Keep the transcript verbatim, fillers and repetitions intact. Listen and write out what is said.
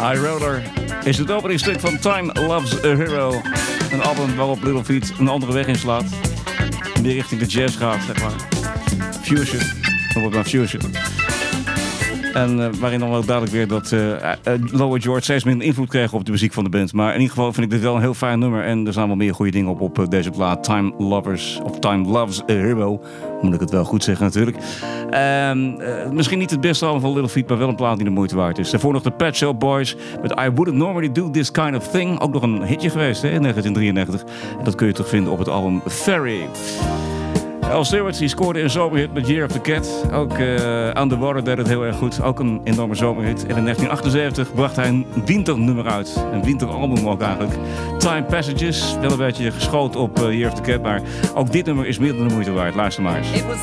High Roller is het openingstuk van Time Loves a Hero. Een album waarop Little Feat een andere weg inslaat. Meer richting de jazz gaat, zeg maar. Fusion. Noem het maar fusion. En uh, waarin dan ook duidelijk weer dat uh, uh, Lower George steeds minder invloed kreeg op de muziek van de band. Maar in ieder geval vind ik dit wel een heel fijn nummer. En er staan wel meer goede dingen op op uh, deze plaat. Time Lovers, of Time Loves a Hero. Moet ik het wel goed zeggen natuurlijk. Uh, uh, misschien niet het beste album van Little Feat, maar wel een plaat die de moeite waard is. Daarvoor nog de Pet Shop Boys met I Wouldn't Normally Do This Kind of Thing. Ook nog een hitje geweest hè, in negentien drieënnegentig. En dat kun je toch vinden op het album Ferry. Al Stewart die scoorde een zomerhit met Year of the Cat. Ook uh, Underwater deed het heel erg goed. Ook een enorme zomerhit. En in negentien achtenzeventig bracht hij een winternummer uit. Een winteralbum ook eigenlijk. Time Passages. Wel een beetje geschoten op uh, Year of the Cat. Maar ook dit nummer is meer dan de moeite waard. Luister maar eens. It was